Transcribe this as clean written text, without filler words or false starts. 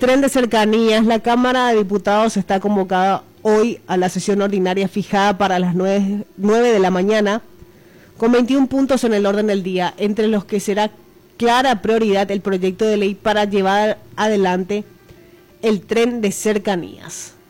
tren de cercanías, la Cámara de Diputados está convocada hoy a la sesión ordinaria fijada para las 9 de la mañana, con 21 puntos en el orden del día, entre los que será clara prioridad el proyecto de ley para llevar adelante el tren de cercanías.